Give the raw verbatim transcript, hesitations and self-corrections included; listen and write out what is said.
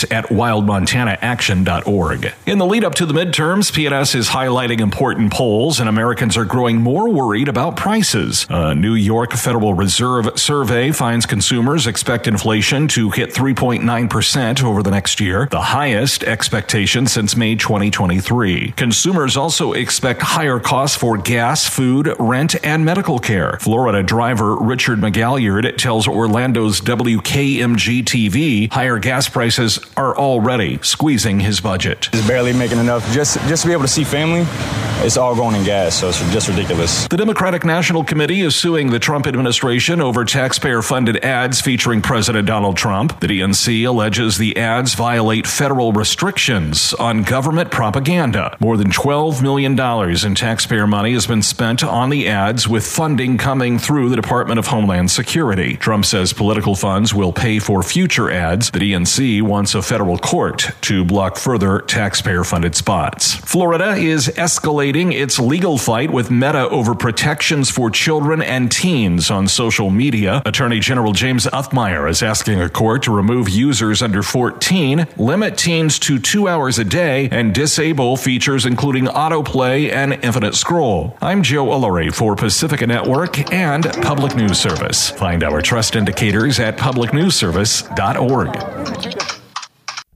updates at wild montana action dot org. In the lead up to the midterms, P N S is highlighting important polls, and Americans are growing more worried about prices. A New York Federal Reserve survey finds consumers expect inflation to hit three point nine percent over the next year, the highest expectation since May twenty twenty-three. Consumers also expect higher costs for gas, food, rent, and medical care. Florida driver Richard McGalliard tells Orlando's W K M G T V higher gas prices are already squeezing his budget. It's barely making enough. Just, just to be able to see family, it's all going in gas, so it's just ridiculous. The Democratic National Committee is suing the Trump administration over taxpayer-funded ads featuring President Donald Trump. The D N C alleges the ads violate federal restrictions on government propaganda. More than twelve million dollars in taxpayer money has been spent on the ads, with funding coming through the Department of Homeland Security. Trump says political funds will pay for future ads. The D N C wants a federal court to block further taxpayer-funded spots. Florida is escalating its legal fight with Meta over protections for children and teens on social media. Attorney General James Uthmeier is asking a court to remove users under fourteen, limit teens to two hours a day, and disable features including autoplay and infinite scroll. I'm Joe Ullery for Pacifica Network and Public News Service. Find our trust indicators at public news service dot org.